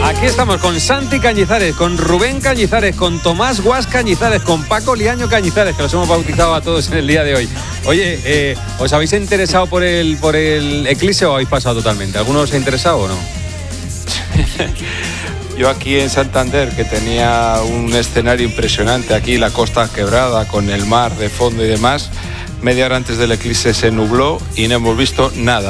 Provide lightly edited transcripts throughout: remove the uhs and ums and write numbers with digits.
Aquí estamos con Santi Cañizares, con Rubén Cañizares, con Tomás Guas Cañizares, con Paco Liaño Cañizares, que los hemos bautizado a todos en el día de hoy. Oye, ¿os habéis interesado por el eclipse o habéis pasado totalmente? ¿Alguno os ha interesado o no? Yo aquí en Santander, que tenía un escenario impresionante, aquí la costa quebrada con el mar de fondo y demás, media hora antes del eclipse se nubló y no hemos visto nada.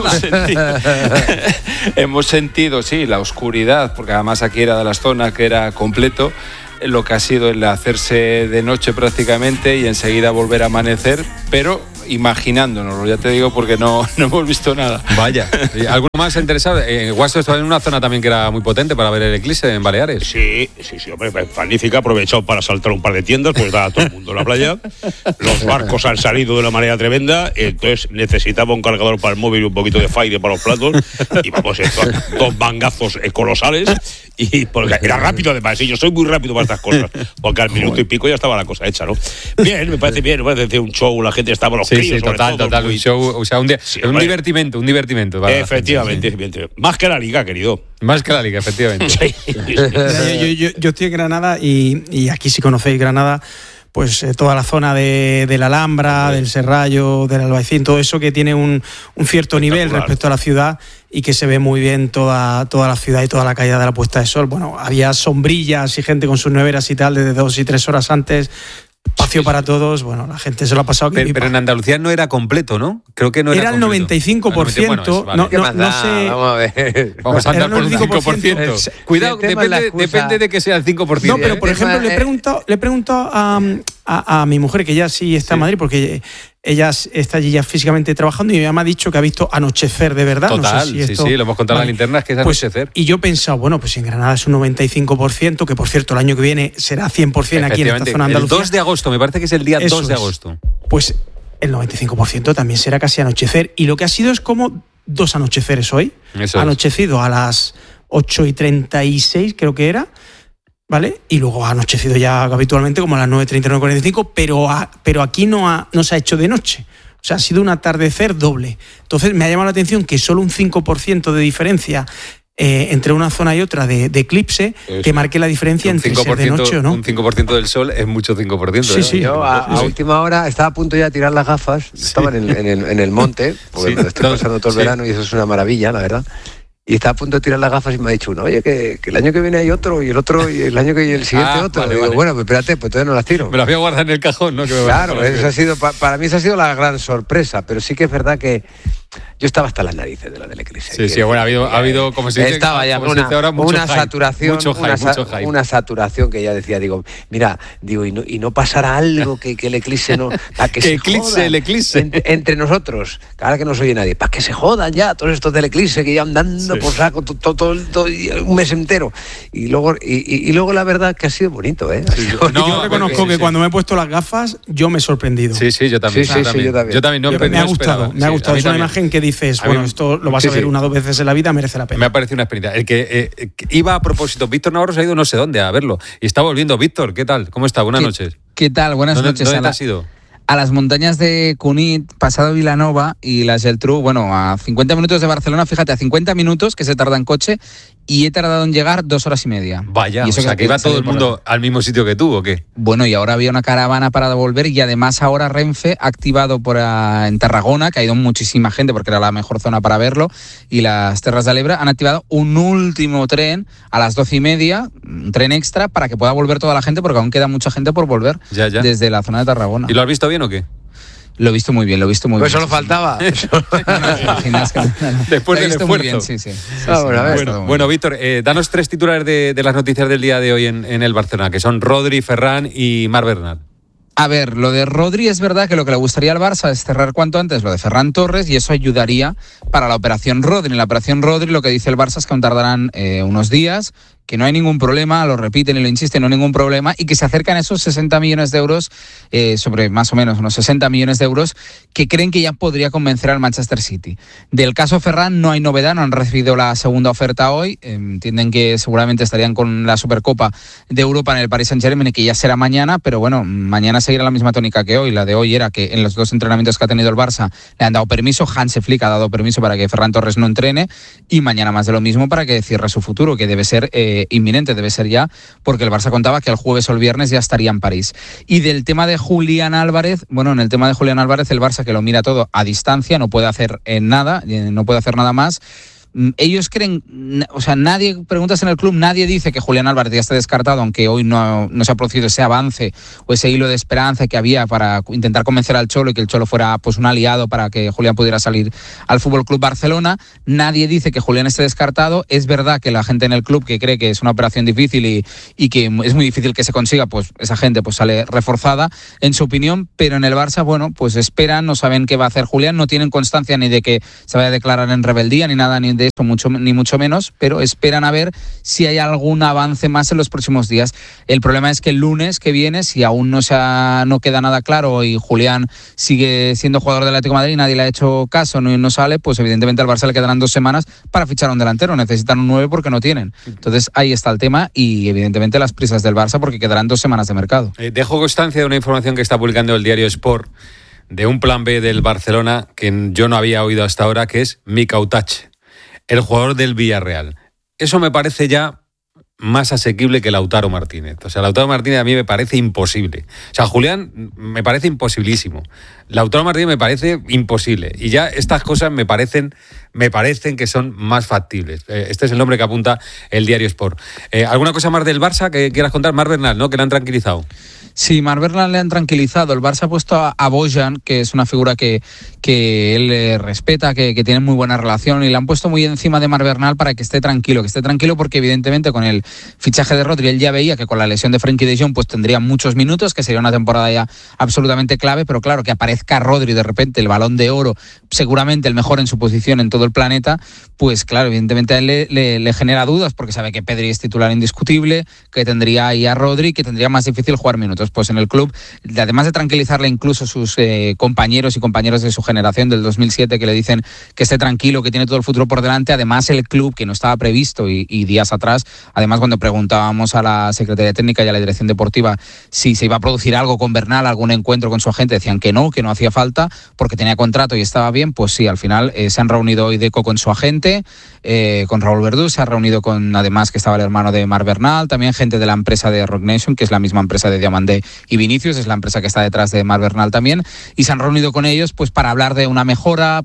Hemos sentido, sí, la oscuridad, porque además aquí era de las zonas que era completo, lo que ha sido el hacerse de noche prácticamente y enseguida volver a amanecer, pero imaginándonoslo, ya te digo, porque no hemos visto nada. Vaya. ¿Alguno más interesado? Guasto estaba en una zona también que era muy potente para ver el eclipse en Baleares. Sí, hombre, magnífica. Aprovechado para saltar un par de tiendas, pues da a todo el mundo en la playa. Los barcos han salido de una manera tremenda, entonces necesitaba un cargador para el móvil y un poquito de Fire para los platos. Y vamos, dos mangazos colosales. Y porque era rápido además, y yo soy muy rápido para estas cosas, porque al minuto y pico ya estaba la cosa hecha, ¿no? Bien, me parece un show, la gente estaba los críos, total, un show, o sea, un divertimento. Efectivamente. Más que la liga, querido. Más que la liga, efectivamente. Sí. Yo estoy en Granada y aquí, si conocéis Granada, pues toda la zona de la Alhambra, del Serrallo, del Albaicín, todo eso que tiene un cierto nivel respecto a la ciudad y que se ve muy bien toda la ciudad y toda la caída de la puesta de sol. Bueno, había sombrillas y gente con sus neveras y tal desde 2 y 3 horas antes. Espacio para todos, bueno, la gente se lo ha pasado. Pero en Andalucía no era completo, ¿no? Creo que no era el 95%. Bueno, no sé. Vamos a ver. Vamos a andar por el 5%. Cuidado, depende de que sea el 5%. No, pero por ejemplo, le he preguntado a mi mujer, que ella sí está en Madrid, porque ella está allí ya físicamente trabajando, y ella me ha dicho que ha visto anochecer de verdad. Total, no sé si esto, sí, lo hemos contado en la linterna, es que es anochecer. Y yo he pensado, bueno, pues si en Granada es un 95%, que por cierto el año que viene será 100% aquí en esta zona Andalucía. El 2 de agosto, me parece que es el día 2 de agosto. Pues el 95% también será casi anochecer, y lo que ha sido es como 2 anocheceres hoy. Eso anochecido a las 8:36, creo que era, ¿vale? Y luego ha anochecido ya habitualmente como a las 9:30, 9:45, pero aquí no se ha hecho de noche. O sea, ha sido un atardecer doble. Entonces me ha llamado la atención que solo un 5% de diferencia entre una zona y otra de eclipse, que marque la diferencia entre ser de noche o no. Un 5% del sol es mucho 5%. Sí. Yo a última hora estaba a punto ya de tirar las gafas, estaban en el monte, porque estoy pasando todo el verano y eso es una maravilla, la verdad. Y estaba a punto de tirar las gafas y me ha dicho uno, oye, que el año que viene hay otro, y el otro, y el año que viene el siguiente otro. Vale, digo, bueno, pues espérate, pues todavía no las tiro. Me las voy a guardar en el cajón, ¿no? Claro, eso ha sido, para mí esa ha sido la gran sorpresa, pero sí que es verdad que yo estaba hasta las narices de lo del eclipse. Sí, bueno, ha habido como se dice, estaba ya una saturación, una saturación que ya decía, y no pasará algo que el eclipse no, para que se jodan el eclipse entre nosotros, ahora que no se oye nadie, para que se jodan ya todos estos del eclipse que ya andando por saco todo un mes entero, y luego la verdad que ha sido bonito, yo reconozco que cuando me he puesto las gafas yo me he sorprendido. Sí, yo también. Yo también. Me ha gustado, es una imagen que dices, esto lo vas a ver 1 o 2 veces en la vida, merece la pena. Me ha parecido una experiencia. El que iba a propósito, Víctor Navarro, se ha ido no sé dónde a verlo y está volviendo. Víctor, ¿qué tal? ¿Cómo está? Buenas noches. ¿Qué tal? Buenas noches. ¿Dónde has ido? A las montañas de Cunit, pasado Vilanova y la Geltrú, a 50 minutos de Barcelona, fíjate, a 50 minutos que se tarda en coche, y he tardado en llegar 2 horas y media. Vaya, y eso que iba todo el mundo al mismo sitio que tú, ¿o qué? Bueno, y ahora había una caravana para volver, y además ahora Renfe ha activado en Tarragona, que ha ido muchísima gente porque era la mejor zona para verlo, y las Terras de l'Ebre han activado un último tren a las 12:30, un tren extra para que pueda volver toda la gente, porque aún queda mucha gente por volver desde la zona de Tarragona. ¿Y lo has visto bien o qué? Lo he visto muy bien, Pues eso lo faltaba. Después del esfuerzo. Sí. Bueno, Víctor, danos 3 titulares de las noticias del día de hoy en el Barcelona, que son Rodri, Ferran y Marc Bernat. A ver, lo de Rodri es verdad que lo que le gustaría al Barça es cerrar cuanto antes lo de Ferran Torres, y eso ayudaría para la operación Rodri. En la operación Rodri lo que dice el Barça es que aún tardarán unos días, que no hay ningún problema, lo repiten y lo insisten, no hay ningún problema, y que se acercan a esos 60 millones de euros, sobre más o menos unos 60 millones de euros, que creen que ya podría convencer al Manchester City. Del caso Ferran no hay novedad, no han recibido la segunda oferta hoy, entienden que seguramente estarían con la Supercopa de Europa en el Paris Saint-Germain y que ya será mañana, pero bueno, mañana seguirá la misma tónica que hoy. La de hoy era que en los 2 entrenamientos que ha tenido el Barça le han dado permiso, Hansi Flick ha dado permiso para que Ferran Torres no entrene, y mañana más de lo mismo para que cierre su futuro, que debe ser inminente, debe ser ya, porque el Barça contaba que el jueves o el viernes ya estaría en París. Y del tema de Julián Álvarez, bueno, en el tema de Julián Álvarez, el Barça, que lo mira todo a distancia, no puede hacer nada, no puede hacer nada más. Ellos creen, o sea, nadie, preguntas en el club, nadie dice que Julián Álvarez ya esté descartado, aunque hoy no se ha producido ese avance o ese hilo de esperanza que había para intentar convencer al Cholo y que el Cholo fuera pues un aliado para que Julián pudiera salir al FC Barcelona. Nadie dice que Julián esté descartado. Es verdad que la gente en el club que cree que es una operación difícil y que es muy difícil que se consiga, pues esa gente pues sale reforzada en su opinión, pero en el Barça, bueno, pues esperan, no saben qué va a hacer Julián, no tienen constancia ni de que se vaya a declarar en rebeldía ni nada, ni de eso, ni mucho menos, pero esperan a ver si hay algún avance más en los próximos días. El problema es que el lunes que viene, si aún no queda nada claro y Julián sigue siendo jugador del Atlético de Madrid, nadie le ha hecho caso, no sale, pues evidentemente al Barça le quedarán 2 semanas para fichar a un delantero, necesitan un 9 porque no tienen. Entonces ahí está el tema y evidentemente las prisas del Barça porque quedarán 2 semanas de mercado. Dejo constancia de una información que está publicando el diario Sport de un plan B del Barcelona que yo no había oído hasta ahora, que es Mika Utache, el jugador del Villarreal. Eso me parece ya más asequible que Lautaro Martínez. O sea, Lautaro Martínez a mí me parece imposible. O sea, Julián me parece imposibilísimo. Lautaro Martínez me parece imposible. Y ya estas cosas me parecen que son más factibles. Este es el nombre que apunta el diario Sport. ¿Alguna cosa más del Barça que quieras contar? Marc Bernal, ¿no? Que le han tranquilizado. Sí, Marc Bernal le han tranquilizado. El Barça ha puesto a Bojan, que es una figura que él respeta, que tiene muy buena relación, y le han puesto muy encima de Marc Bernal para que esté tranquilo porque evidentemente con el fichaje de Rodri él ya veía que con la lesión de Frenkie de Jong pues tendría muchos minutos, que sería una temporada ya absolutamente clave, pero claro, que aparezca Rodri de repente, el Balón de Oro, seguramente el mejor en su posición en todo el planeta, pues claro, evidentemente a él le genera dudas porque sabe que Pedri es titular indiscutible, que tendría ahí a Rodri, que tendría más difícil jugar minutos. Pues en el club, además de tranquilizarle incluso sus compañeros y compañeras de su generación del 2007 que le dicen que esté tranquilo, que tiene todo el futuro por delante, además el club, que no estaba previsto y días atrás, además cuando preguntábamos a la Secretaría Técnica y a la Dirección Deportiva si se iba a producir algo con Bernal, algún encuentro con su agente, decían que no hacía falta porque tenía contrato y estaba bien. Pues sí, al final se han reunido hoy Deco con su agente, con Raúl Verdú, se ha reunido con, además que estaba el hermano de Marc Bernal, también gente de la empresa de Rock Nation, que es la misma empresa de Diamandé y Vinicius, es la empresa que está detrás de Marc Bernal también, y se han reunido con ellos pues para hablar de una mejora,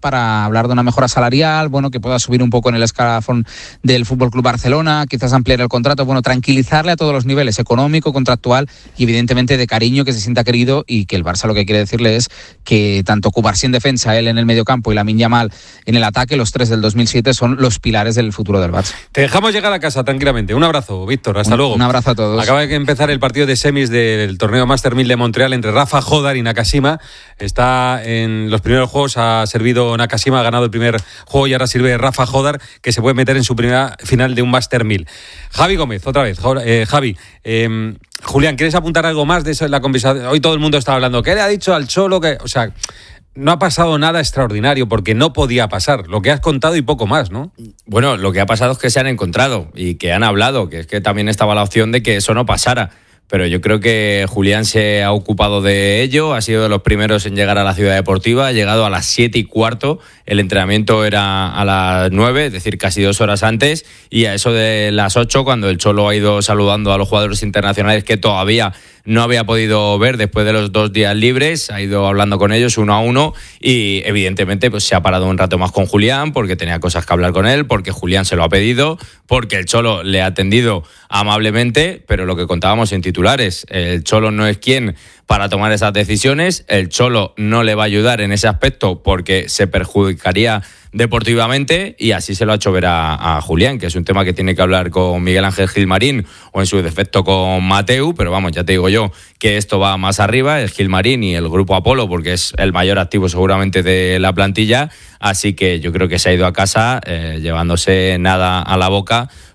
salarial, bueno, que pueda subir un poco en el escalafón del FC Barcelona, quizás ampliar el contrato, bueno, tranquilizarle a todos los niveles, económico, contractual y evidentemente de cariño, que se sienta querido, y que el Barça lo que quiere decirle es que tanto Cubarsí en defensa, él en el mediocampo y Lamine Yamal en el ataque, los 3 del 2007 son los pilares del futuro del Barça. Te dejamos llegar a casa tranquilamente. Un abrazo, Víctor, hasta luego. Un abrazo a todos. Acaba de empezar el partido de semis del torneo Master 1000 de Montreal entre Rafa Jodar y Nakashima. Está en los primeros juegos, ha servido Nakashima, ha ganado el primer juego y ahora sirve Rafa Jodar, que se puede meter en su primera final de un Master 1000. Javi Gómez, otra vez. Javi, Julián, ¿quieres apuntar algo más de eso en la conversación? Hoy todo el mundo estaba hablando. ¿Qué le ha dicho al Cholo? O sea, no ha pasado nada extraordinario porque no podía pasar. Lo que has contado y poco más, ¿no? Bueno, lo que ha pasado es que se han encontrado y que han hablado, que es que también estaba la opción de que eso no pasara. Pero yo creo que Julián se ha ocupado de ello, ha sido de los primeros en llegar a la ciudad deportiva, ha llegado a las 7:15, el entrenamiento era a las 9, es decir, casi 2 horas antes, y a eso de las 8, cuando el Cholo ha ido saludando a los jugadores internacionales que todavía no había podido ver después de los 2 días libres, ha ido hablando con ellos uno a uno y evidentemente pues se ha parado un rato más con Julián porque tenía cosas que hablar con él, porque Julián se lo ha pedido, porque el Cholo le ha atendido amablemente, pero lo que contábamos en titulares, el Cholo no es quien para tomar esas decisiones, el Cholo no le va a ayudar en ese aspecto porque se perjudicaría deportivamente, y así se lo ha hecho ver a Julián, que es un tema que tiene que hablar con Miguel Ángel Gilmarín o en su defecto con Mateu, pero vamos, ya te digo yo que esto va más arriba, el Gilmarín y el grupo Apolo, porque es el mayor activo seguramente de la plantilla, así que yo creo que se ha ido a casa llevándose nada a la boca,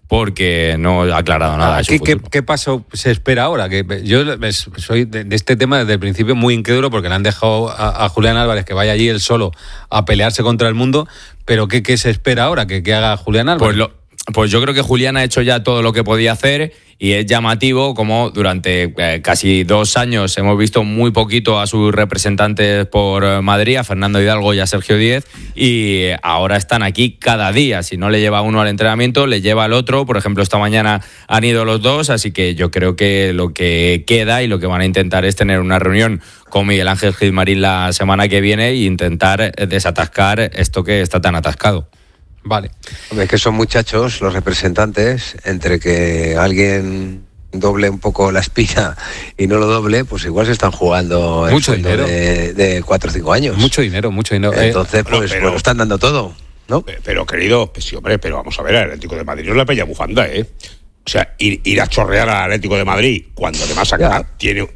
porque no ha aclarado nada. ¿Qué paso se espera ahora? Que yo soy de este tema desde el principio muy incrédulo, porque le han dejado a Julián Álvarez que vaya allí él solo a pelearse contra el mundo, pero ¿qué se espera ahora que haga Julián Álvarez? Pues yo creo que Julián ha hecho ya todo lo que podía hacer, y es llamativo como durante casi 2 años hemos visto muy poquito a sus representantes por Madrid, a Fernando Hidalgo y a Sergio Díez, y ahora están aquí cada día. Si no le lleva uno al entrenamiento, le lleva al otro. Por ejemplo, esta mañana han ido los dos, así que yo creo que lo que queda y lo que van a intentar es tener una reunión con Miguel Ángel Gilmarín la semana que viene e intentar desatascar esto que está tan atascado. Vale. Hombre, que son muchachos los representantes, entre que alguien doble un poco la espina y no lo doble, pues igual se están jugando mucho dinero de 4 o 5 años. Mucho dinero. Entonces, pues lo están dando todo, ¿no? Pero querido, pues sí, hombre, pero vamos a ver, el Atlético de Madrid no es la peña bufanda, ¿eh? O sea, ir a chorrear al Atlético de Madrid cuando además acá tiene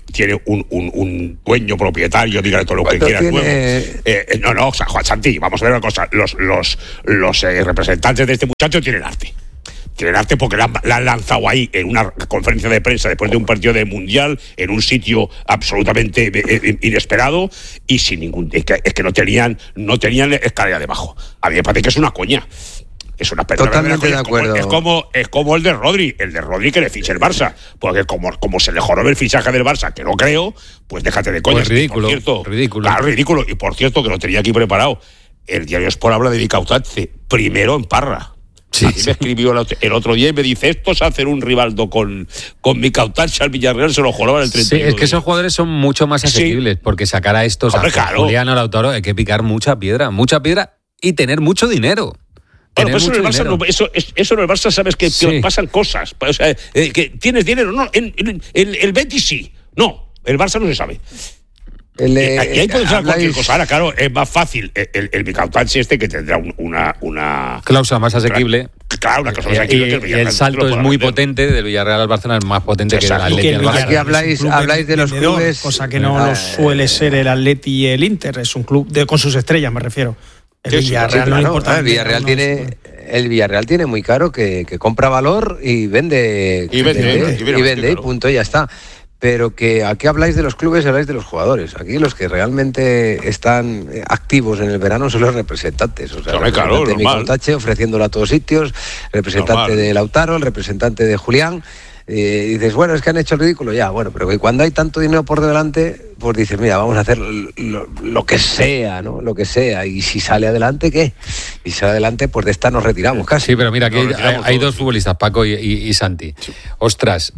un dueño propietario, dígale todo lo que quiera nuevo. No, o sea, Juan Santi, vamos a ver una cosa. Los representantes de este muchacho tienen arte. Tienen arte porque la han lanzado ahí en una conferencia de prensa después de un partido de Mundial, en un sitio absolutamente inesperado y sin ningún... Es que no tenían escalera debajo. A mí me parece que es una coña. Es una pena. Totalmente de acuerdo. Es como el de Rodri que le fiche el Barça. Porque como se le joró el fichaje del Barça, que no creo, pues déjate de coñas. Pues ridículo. Claro, ridículo. Y por cierto, que lo tenía aquí preparado. El diario Sport habla de Vicautazzi, primero en Parra. Sí, a mí me escribió el otro día y me dice, esto es hacer un rivaldo con Vicautazzi al Villarreal, se lo joroban el 31. Sí, es que esos jugadores son mucho más asequibles, porque sacar a estos, a Julián o Lautaro, hay que picar mucha piedra y tener mucho dinero. Bueno, pues eso en el Barça sabes que pasan cosas. O sea, que tienes dinero. No, el Betis sí. No, el Barça no se sabe. Y ahí puede ser cualquier cosa. Ahora, claro, es más fácil el Vicautazzi que tendrá una cláusula más asequible. Claro, una cláusula más asequible que el Villarreal. El salto es muy potente, del Villarreal al Barcelona es más potente que el Atleti al Barça. Aquí habláis de los clubes, cosa que no lo suele ser el Atleti y el Inter. Es un club con sus estrellas, me refiero. El Villarreal no le importa. El Villarreal tiene muy caro que compra valor y vende y punto, y ya está. Pero que aquí habláis de los clubes, habláis de los jugadores. Aquí los que realmente están activos en el verano son los representantes. O sea, el representante de Vicautazzi ofreciéndolo a todos sitios, el representante de Lautaro, el representante de Julián. Y dices, bueno, es que han hecho el ridículo ya, bueno, pero cuando hay tanto dinero por delante, pues dices, mira, vamos a hacer lo que sea, ¿no? Lo que sea, y si sale adelante, ¿qué? Y si sale adelante, pues de esta nos retiramos casi. Sí, pero mira, aquí hay dos futbolistas, Paco y Santi. Ostras,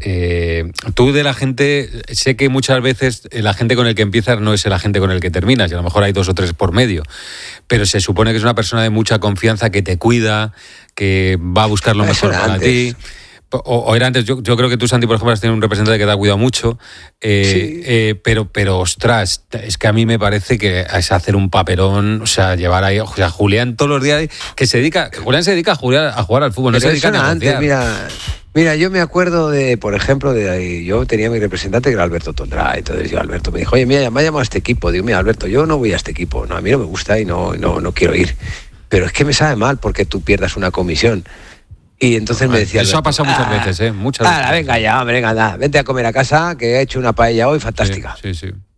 tú de la gente, sé que muchas veces la gente con el que empiezas no es el agente con el que terminas, y a lo mejor hay 2 o 3 por medio, pero se supone que es una persona de mucha confianza, que te cuida, que va a buscar lo mejor para ti. O era antes, yo creo que tú, Santi, por ejemplo, has tenido un representante que te ha cuidado mucho, sí. pero ostras, es que a mí me parece que es hacer un papelón, o sea, llevar ahí, o sea, Julián todos los días, Julián se dedica a jugar al fútbol, pero no se dedica a negociar. Mira, yo me acuerdo de, por ejemplo, yo tenía mi representante que era Alberto Tondrá, entonces Alberto me dijo, oye, mira, me ha llamado a este equipo, digo, mira, Alberto, yo no voy a este equipo, no, a mí no me gusta y no quiero ir, pero es que me sabe mal porque tú pierdas una comisión. Y entonces me decía... Eso ha pasado muchas veces, muchas veces. Venga ya, hombre, venga, vente a comer a casa, que he hecho una paella hoy fantástica. Sí.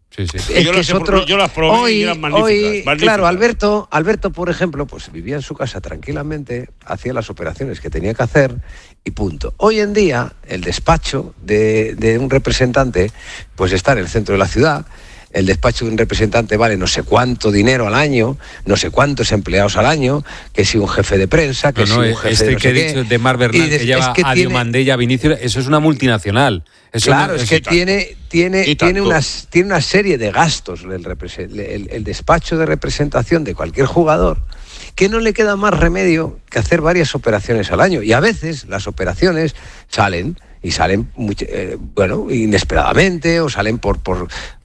Yo las probé y eran magníficas. Claro, Alberto, por ejemplo, pues vivía en su casa tranquilamente, hacía las operaciones que tenía que hacer y punto. Hoy en día, el despacho de un representante, pues está en el centro de la ciudad. El despacho de un representante vale no sé cuánto dinero al año, no sé cuántos empleados al año, que si un jefe de prensa, que si un jefe de no sé he dicho de Mar Bernal, que lleva a Diomandé y a Vinicius, eso es una multinacional. Eso claro, es que tiene una serie de gastos el despacho de representación de cualquier jugador, que no le queda más remedio que hacer varias operaciones al año. Y a veces las operaciones salen inesperadamente, o salen por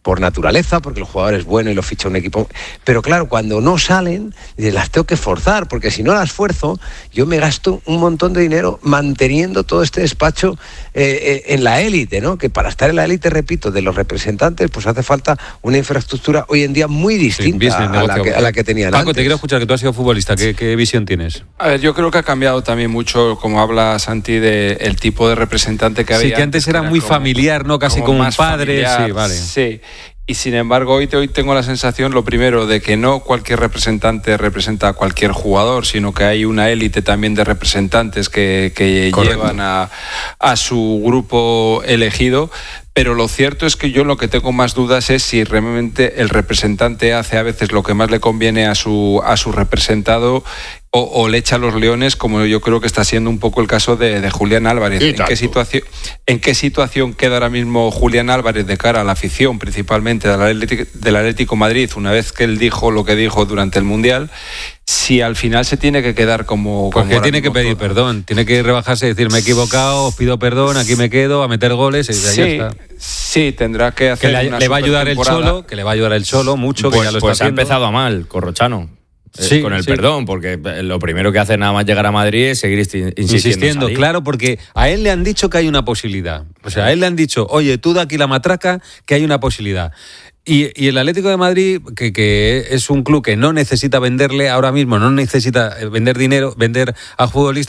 por naturaleza, porque el jugador es bueno y lo ficha un equipo. Pero claro, cuando no salen, las tengo que forzar, porque si no las fuerzo, yo me gasto un montón de dinero manteniendo todo este despacho en la élite, ¿no? Que para estar en la élite, repito, de los representantes, pues hace falta una infraestructura hoy en día muy distinta a la que tenían Paco, antes. te quiero escuchar, que tú has sido futbolista. ¿Qué visión tienes? A ver, yo creo que ha cambiado también mucho, como habla Santi, del tipo de representante que había. Sí, que antes era muy familiar, ¿no? Casi como un padre. Familiar, sí, vale. Sí. Y sin embargo, hoy tengo la sensación, lo primero, de que no cualquier representante representa a cualquier jugador, sino que hay una élite también de representantes que llevan a su grupo elegido. Pero lo cierto es que yo lo que tengo más dudas es si realmente el representante hace a veces lo que más le conviene a su representado o le echa a los leones, como yo creo que está siendo un poco el caso de Julián Álvarez. ¿En qué situación queda ahora mismo Julián Álvarez de cara a la afición, principalmente del Atlético Madrid, una vez que él dijo lo que dijo durante el Mundial? Si al final se tiene que quedar como que tiene que pedir perdón, tiene que rebajarse y decir, me he equivocado, os pido perdón, aquí me quedo, a meter goles, y ya está. Sí, tendrá que hacer que le va a ayudar el Cholo, mucho, pues, que ya lo pues está haciendo. Ha empezado mal, Corrochano. Sí, con el perdón, porque lo primero que hace nada más llegar a Madrid es seguir insistiendo. Claro, porque a él le han dicho que hay una posibilidad. O sea, a él le han dicho, oye, tú da aquí la matraca, que hay una posibilidad. Y el Atlético de Madrid, que es un club que no necesita venderle ahora mismo, no necesita vender dinero, vender a futbolistas,